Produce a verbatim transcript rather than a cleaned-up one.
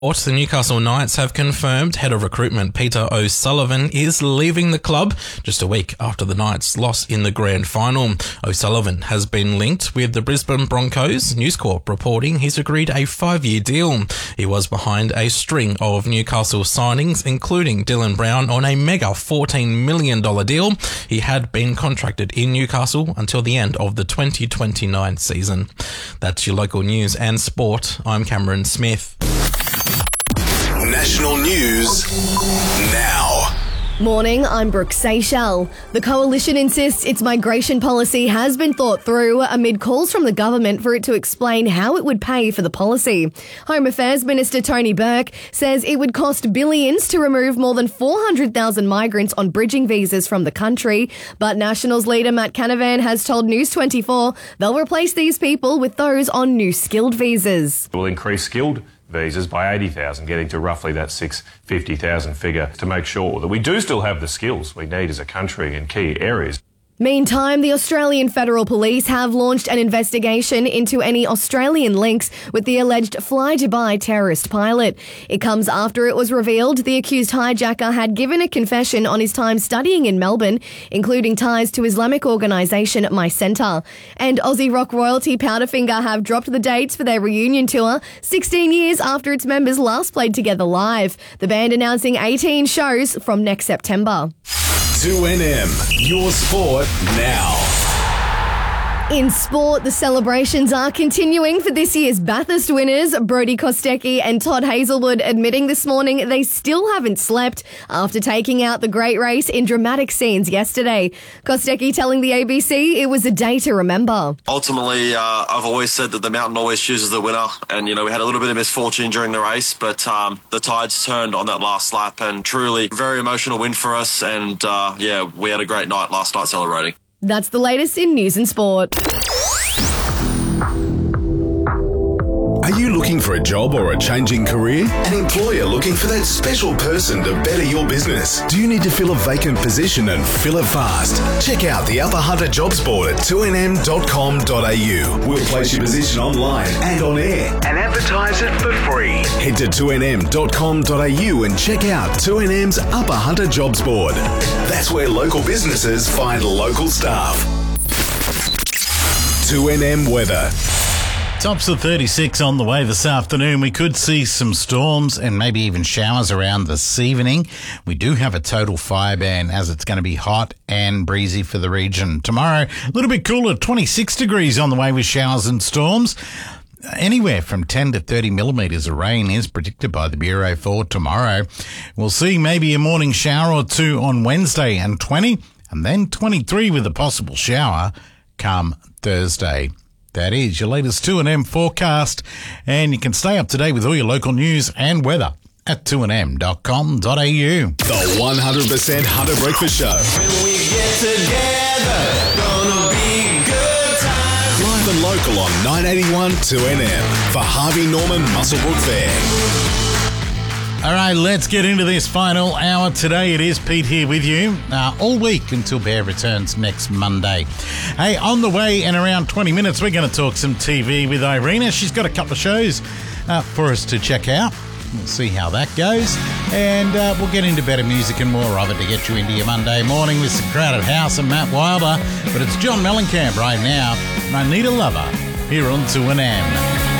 The Newcastle Knights have confirmed head of recruitment Peter O'Sullivan is leaving the club just a week after the Knights' loss in the grand final. O'Sullivan has been linked with the Brisbane Broncos. News Corp reporting he's agreed a five-year deal. He was behind a string of Newcastle signings, including Dylan Brown on a mega fourteen million dollars deal. He had been contracted in Newcastle until the end of the twenty twenty-nine season. That's your local news and sport. I'm Cameron Smith. National news now. Morning, I'm Brooke Seychelles. The Coalition insists its migration policy has been thought through amid calls from the government for it to explain how it would pay for the policy. Home Affairs Minister Tony Burke says it would cost billions to remove more than four hundred thousand migrants on bridging visas from the country. But Nationals leader Matt Canavan has told News twenty-four they'll replace these people with those on new skilled visas. We'll increase skilled visas by eighty thousand, getting to roughly that six hundred fifty thousand figure to make sure that we do still have the skills we need as a country in key areas. Meantime, the Australian Federal Police have launched an investigation into any Australian links with the alleged Fly Dubai terrorist pilot. It comes after it was revealed the accused hijacker had given a confession on his time studying in Melbourne, including ties to Islamic organisation My Centre. And Aussie rock royalty Powderfinger have dropped the dates for their reunion tour, sixteen years after its members last played together live. The band announcing eighteen shows from next September. two N M, your sport now. In sport, the celebrations are continuing for this year's Bathurst winners. Brodie Kostecki and Todd Hazelwood admitting this morning they still haven't slept after taking out the great race in dramatic scenes yesterday. Kostecki telling the A B C it was a day to remember. Ultimately, uh, I've always said that the mountain always chooses the winner. And, you know, we had a little bit of misfortune during the race, but um, the tides turned on that last lap and truly very emotional win for us. And, uh, yeah, we had a great night last night celebrating. That's the latest in news and sport. Are you looking for a job or a changing career? An employer looking for that special person to better your business? Do you need to fill a vacant position and fill it fast? Check out the Upper Hunter Jobs Board at two n m dot com dot a u. We'll place your position online and on air and advertise it for free. Head to two n m dot com dot a u and check out two N M's Upper Hunter Jobs Board. That's where local businesses find local staff. two N M weather. Tops of thirty-six on the way this afternoon. We could see some storms and maybe even showers around this evening. We do have a total fire ban as it's going to be hot and breezy for the region. Tomorrow, a little bit cooler, twenty-six degrees on the way with showers and storms. Anywhere from ten to thirty millimetres of rain is predicted by the Bureau for tomorrow. We'll see maybe a morning shower or two on Wednesday and twenty, and then twenty-three with a possible shower come Thursday. That is your latest two N M forecast, and you can stay up to date with all your local news and weather at two n m dot com dot a u. The one hundred percent Hunter Breakfast Show. When we get together, gonna be good times. Live and local on nine eighty-one two N M for Harvey Norman Muswellbrook Fair. All right, let's get into this final hour. Today it is Pete here with you uh, all week until Bear returns next Monday. Hey, on the way in around twenty minutes, we're going to talk some T V with Irina. She's got a couple of shows uh, for us to check out. We'll see how that goes. And uh, we'll get into better music and more of it to get you into your Monday morning with some Crowded House and Matt Wilder. But it's John Mellencamp right now. And I Need a Lover here on two N M.